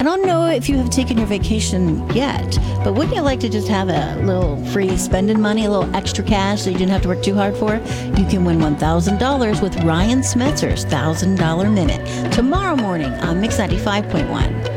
I don't know if you have taken your vacation yet, but wouldn't you like to just have a little free spending money, a little extra cash that you didn't have to work too hard for? You can win $1,000 with Ryan Smetzer's $1,000 Minute tomorrow morning on Mix 95.1.